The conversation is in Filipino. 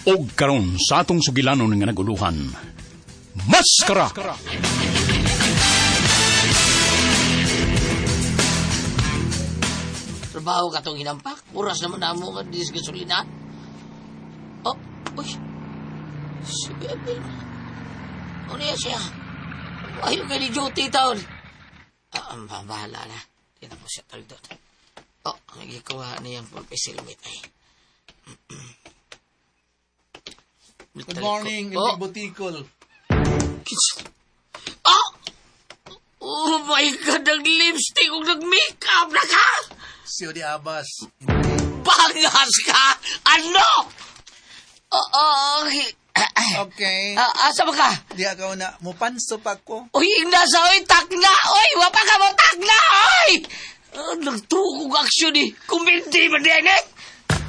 Og karon sa atong sugilanon nga naguluhan, Maskara! Trabaho ka itong hinampak. Oras naman na mo ka di sa gasolina. Oh, uy. Si Bebel. Ano yan siya? Ayaw kayo ni duty taon. Bahala na. Hindi na po siya talidot. Oh, nagikuha na yung purpose helmet ay. Good morning, Inting Butikol. Oh! Oh my God, nag-lipstick o nag-makeup na ka! Si Odi Abbas. Pangas ka! Ano? Okay. Asa ba ka? Di ako na, mupansop ako. Uy, nasa oy, takna! Uy, wapa ka mo takna! Uy! Nagtukog aksyon eh. Kuminti ba din eh?